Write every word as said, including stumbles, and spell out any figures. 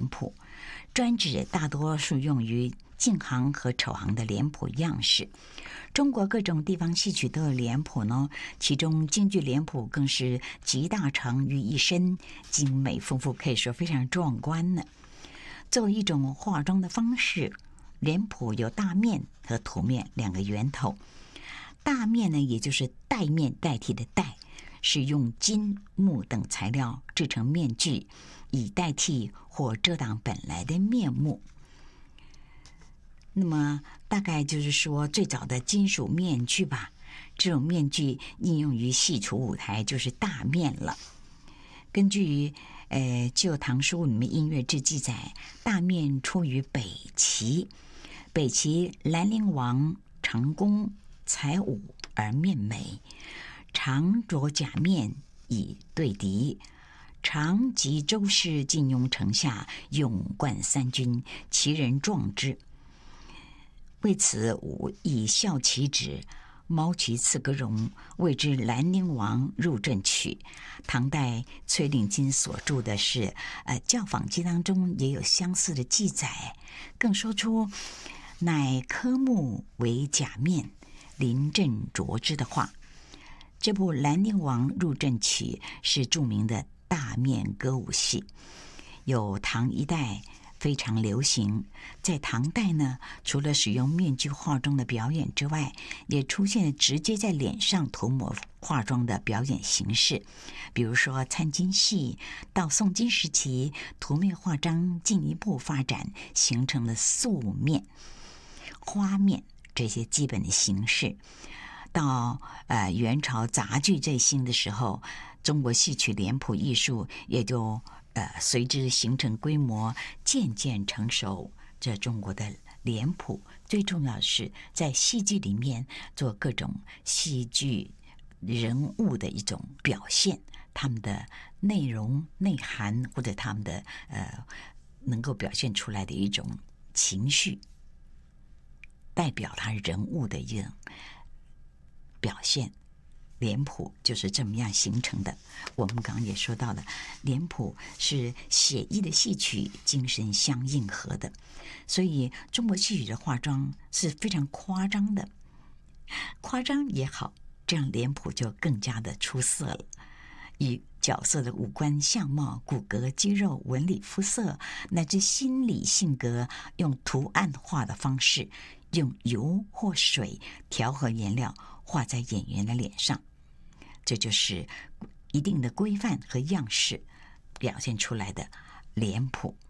谱，专指大多数用于净行和丑行的脸谱样式。中国各种地方戏曲都有脸谱呢，其中京剧脸谱更是集大成于一身，精美丰富，可以说非常壮观呢。作为一种化妆的方式，脸谱有大面和凸面两个源头。大面呢，也就是带面代替的带，是用金、木等材料制成面具，以代替或遮挡本来的面目。那么大概就是说，最早的金属面具吧，这种面具应用于戏曲舞台就是大面了。根据呃《旧唐书》里面《音乐志》记载，大面出于北齐，北齐兰陵王长公才武而面美，常着假面以对敌。常及周氏尽庸城下，勇冠三军，其人壮之。为此，武以孝其旨，毛其刺格容，谓之兰陵王入阵曲。唐代崔令金所著的是呃《教坊记》当中也有相似的记载，更说出乃科目为假面，临阵着之的话。这部《兰陵王入阵曲》是著名的大面歌舞戏，有唐一代非常流行。在唐代呢，除了使用面具化妆的表演之外，也出现了直接在脸上涂抹化妆的表演形式。比如说参金戏，到宋金时期，涂面化妆进一步发展，形成了素面、花面这些基本的形式。到呃元朝杂剧最兴的时候，中国戏曲脸谱艺术也就呃随之形成规模，渐渐成熟。这中国的脸谱最重要的是在戏剧里面做各种戏剧人物的一种表现，他们的内容内涵或者他们的呃能够表现出来的一种情绪，代表他人物的一种表现。脸谱就是这么样形成的。我们刚刚也说到了，脸谱是写意的戏曲精神相应合的，所以中国戏曲的化妆是非常夸张的。夸张也好，这样脸谱就更加的出色了。以角色的五官相貌、骨骼、肌肉、纹理、肤色，乃至心理性格，用图案化的方式，用油或水调和颜料画在演员的脸上，这就是一定的规范和样式表现出来的脸谱。